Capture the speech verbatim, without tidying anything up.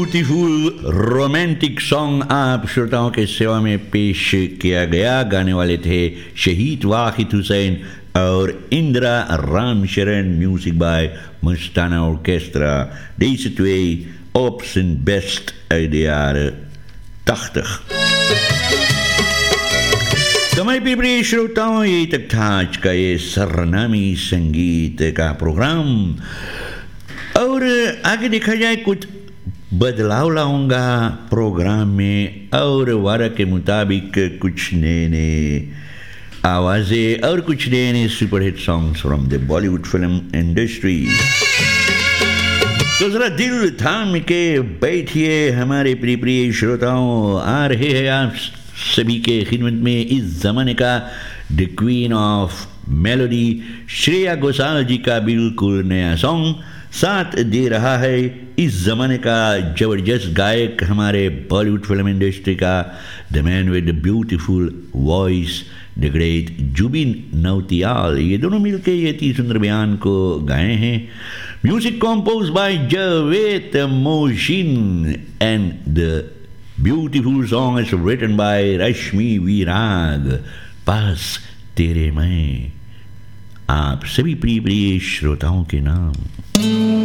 Beautiful romantic song आप श्रोताओं के सेवा में पेश किया गया। गाने वाले थे शहीद वाहिद हुसैन और Indira Ramsharan, music by Mastana orchestra. Deze twee op zijn best uit de jaren tachtig. समय पे प्रिय श्रोताओं, ये तक था आज का ये सरनामी संगीत का प्रोग्राम. और आगे देखा जाए कुछ बदलाव लाऊंगा प्रोग्राम में और वारा के मुताबिक कुछ नए नए आवाज़ें और कुछ नए नए superhit songs from the Bollywood film industry. तो ज़रा दिल थाम के बैठिए हमारे प्रिय प्रिय श्रोताओं. आ रहे हैं आप सभी के खिदमत में इस ज़माने का the queen of melody Shreya Ghoshal जी का बिल्कुल नया सॉन्ग. साथ दे रहा है इस ज़माने का ज़बरदस्त गायक हमारे बॉलीवुड फिल्म इंडस्ट्री का the man with the beautiful voice, the great Zubin Nautiyal. ये दोनों मिलकर ये अति सुंदर बयान को गाए हैं. Music compose bye Javed Mohsin and the beautiful song is written by रश्मि विराग. पास तेरे मैं आप सभी प्रिय प्रिय श्रोताओं के नाम.